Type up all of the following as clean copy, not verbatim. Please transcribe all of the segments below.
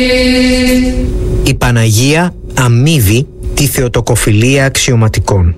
Η Παναγία αμείβει τη θεοτοκοφιλία αξιωματικών.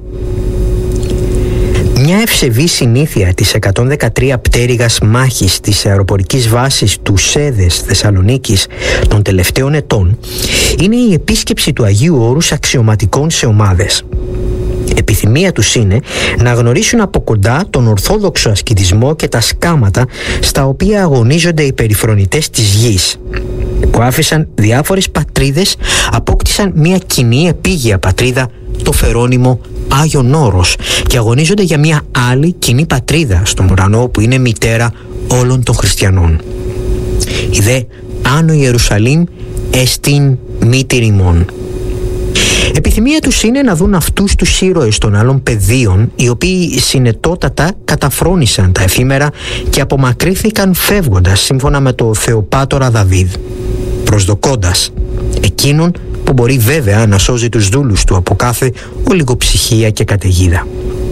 Μια ευσεβή συνήθεια της 113 πτέρυγας μάχης της αεροπορικής βάσης του ΣΕΔΕΣ Θεσσαλονίκης των τελευταίων ετών είναι η επίσκεψη του Αγίου Όρους αξιωματικών σε ομάδες. Επιθυμία τους είναι να γνωρίσουν από κοντά τον ορθόδοξο ασκητισμό και τα σκάματα στα οποία αγωνίζονται οι περιφρονητές της γης, που άφησαν διάφορες πατρίδες, απόκτησαν μια κοινή επίγεια πατρίδα, το φερόνυμο Άγιον Όρος, και αγωνίζονται για μια άλλη κοινή πατρίδα στον ουρανό που είναι μητέρα όλων των χριστιανών. Η δε Άνω Ιερουσαλήμ εστίν μήτηρ ημών. Επιθυμία τους είναι να δουν αυτούς τους ήρωες των άλλων πεδίων, οι οποίοι συνετότατα καταφρόνησαν τα εφήμερα και απομακρύθηκαν φεύγοντας σύμφωνα με το Θεοπάτορα Δαβίδ, προσδοκώντας εκείνον που μπορεί βέβαια να σώζει τους δούλους του από κάθε ολιγοψυχία και καταιγίδα.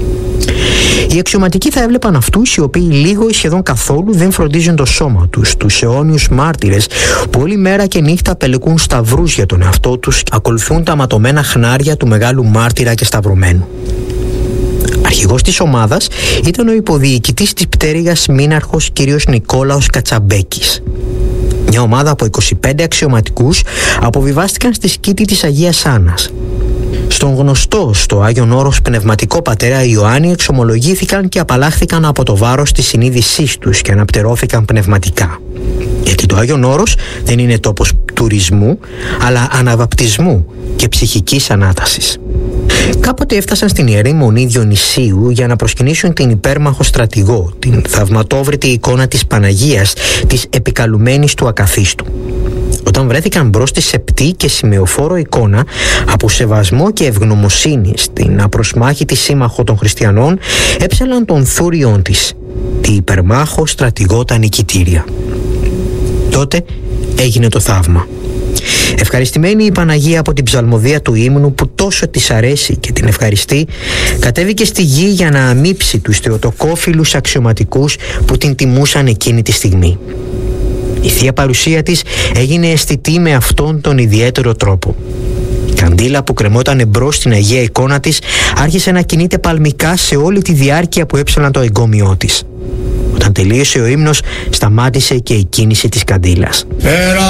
Οι αξιωματικοί θα έβλεπαν αυτούς οι οποίοι λίγο ή σχεδόν καθόλου δεν φροντίζουν το σώμα τους, τους αιώνιους μάρτυρες που όλη μέρα και νύχτα πελεκούν σταυρούς για τον εαυτό τους, ακολουθούν τα ματωμένα χνάρια του μεγάλου μάρτυρα και σταυρωμένου. Αρχηγός της ομάδας ήταν ο υποδιοικητής της πτέρυγας μήναρχος κ. Νικόλαος Κατσαμπέκης. Μια ομάδα από 25 αξιωματικούς αποβιβάστηκαν στη σκήτη της Αγίας Άννας. Στον γνωστό στο Άγιον Όρος πνευματικό πατέρα Ιωάννη εξομολογήθηκαν και απαλλάχθηκαν από το βάρος της συνείδησής τους και αναπτερώθηκαν πνευματικά. Γιατί το Άγιον Όρος δεν είναι τόπος τουρισμού, αλλά αναβαπτισμού και ψυχικής ανάτασης. Κάποτε έφτασαν στην Ιερή Μονή Διονυσίου για να προσκυνήσουν την υπέρμαχο στρατηγό, την θαυματόβρητη εικόνα της Παναγίας, της επικαλουμένης του ακαθίστου. Όταν βρέθηκαν μπρος στη σεπτή και σημεοφόρο εικόνα, από σεβασμό και ευγνωμοσύνη στην απροσμάχητη σύμμαχο των χριστιανών, έψαλαν τον θούριον της, τη υπερμάχο στρατηγό τα νικητήρια. Τότε έγινε το θαύμα. Ευχαριστημένη η Παναγία από την ψαλμοδία του ύμνου που τόσο της αρέσει και την ευχαριστεί, κατέβηκε στη γη για να αμείψει τους θεοτοκόφιλους αξιωματικούς που την τιμούσαν εκείνη τη στιγμή. Η Θεία Παρουσία της έγινε αισθητή με αυτόν τον ιδιαίτερο τρόπο. Η καντήλα που κρεμόταν εμπρός στην Αγία εικόνα της άρχισε να κινείται παλμικά σε όλη τη διάρκεια που έψαλαν το εγκόμιό της. Όταν τελείωσε ο ύμνος, σταμάτησε και η κίνηση της καντήλας.